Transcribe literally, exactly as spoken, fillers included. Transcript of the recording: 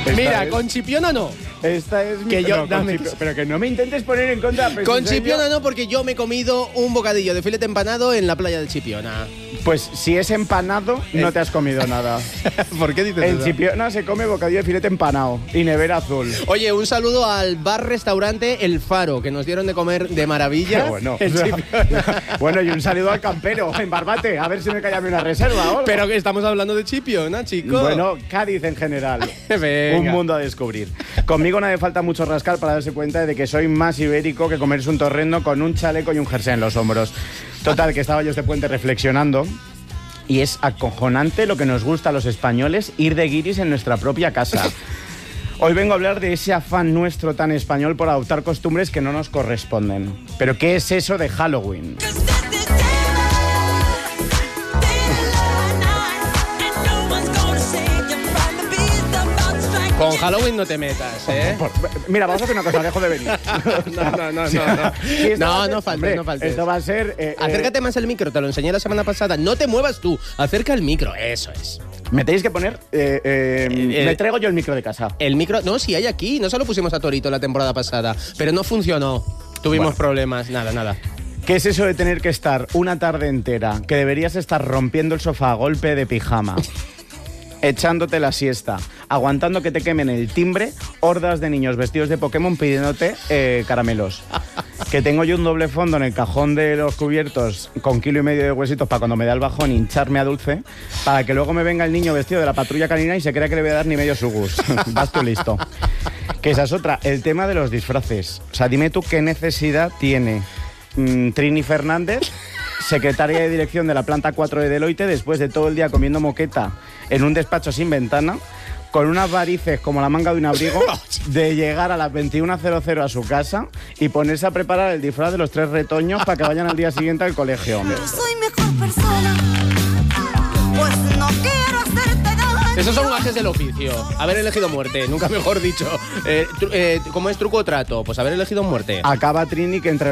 Mira, es, con Chipiona no. Esta es mi... Que yo, no, dame. Chipio, pero que no me intentes poner en contra. Con Chipiona no, porque yo me he comido un bocadillo de filete empanado en la playa de Chipiona. Pues si es empanado, Es... no te has comido nada. ¿Por qué dices En eso? Chipiona se come bocadillo de filete empanado y nevera azul. Oye, un saludo al bar-restaurante El Faro, que nos dieron de comer de maravilla. Qué bueno. En Chipiona. Bueno, y un saludo al campero en Barbate, a ver si me cae a mí una reserva ahora. Pero que estamos hablando de Chipiona, chicos. Bueno, Cádiz en general. Venga. Un mundo a descubrir. Conmigo no hace falta mucho rascar para darse cuenta de que soy más ibérico que comerse un torrendo con un chaleco y un jersey en los hombros. Total, que estaba yo este puente reflexionando. Y es acojonante lo que nos gusta a los españoles ir de guiris en nuestra propia casa. Hoy vengo a hablar de ese afán nuestro tan español por adoptar costumbres que no nos corresponden. Pero ¿qué es eso de Halloween? Con Halloween no te metas, ¿eh? Por, mira, vamos a hacer una cosa, dejo de venir. No, no, no, O sea, no. No, si esto va a ser- no faltes, hombre, no faltes. Esto va a ser... eh, Acércate más al micro, te lo enseñé la semana pasada. No te muevas tú, acerca el micro, eso es. eh, me tenéis que poner... eh, eh, Eh, me traigo yo el micro de casa. El micro, no, sí hay aquí, no se lo pusimos a Torito la temporada pasada, pero no funcionó. Tuvimos Bueno. problemas, nada, nada. ¿Qué es eso de tener que estar una tarde entera, que deberías estar rompiendo el sofá a golpe de pijama, echándote la siesta, aguantando que te quemen el timbre, hordas de niños vestidos de Pokémon pidiéndote eh, caramelos? Que tengo yo un doble fondo en el cajón de los cubiertos con kilo y medio de huesitos para cuando me da el bajón hincharme a dulce, para que luego me venga el niño vestido de la patrulla canina y se crea que le voy a dar ni medio sugus. Vas tú listo. Que esa es otra, el tema de los disfraces. O sea, dime tú qué necesidad tiene mm, Trini Fernández, secretaria de dirección de la planta cuatro de Deloitte, después de todo el día comiendo moqueta en un despacho sin ventana, con unas varices como la manga de un abrigo, de llegar a las veintiuna cero cero a su casa y ponerse a preparar el disfraz de los tres retoños para que vayan al día siguiente al colegio. No soy mejor persona, pues no quiero hacerte daño. Esos son gajes del oficio. Haber elegido muerte, nunca mejor dicho. Eh, tru- eh, ¿Cómo es truco o trato? Pues haber elegido muerte. Acaba Trini que entre